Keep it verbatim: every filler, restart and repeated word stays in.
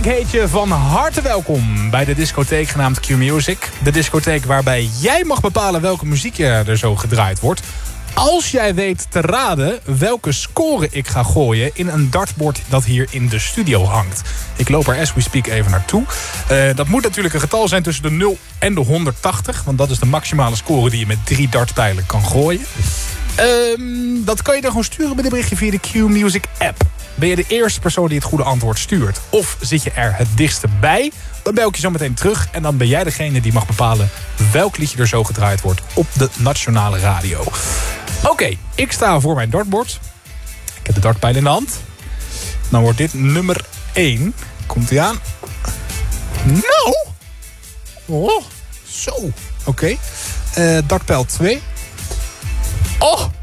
ik heet je van harte welkom bij de discotheek genaamd Q-Music. De discotheek waarbij jij mag bepalen welke muziek er zo gedraaid wordt. Als jij weet te raden welke score ik ga gooien in een dartboard dat hier in de studio hangt. Ik loop er as we speak even naartoe. Uh, dat moet natuurlijk een getal zijn tussen de nul en de honderdtachtig. Want dat is de maximale score die je met drie dartpijlen kan gooien. Um, dat kan je dan gewoon sturen met een berichtje via de Q-Music app. Ben je de eerste persoon die het goede antwoord stuurt? Of zit je er het dichtste bij? Dan bel ik je zo meteen terug. En dan ben jij degene die mag bepalen welk liedje er zo gedraaid wordt op de nationale radio. Oké, okay, ik sta voor mijn dartboard. Ik heb de dartpijl in de hand. Dan wordt dit nummer één. Komt ie aan. Nou! Oh, zo. Oké. Okay. Uh, dartpijl twee. Oh!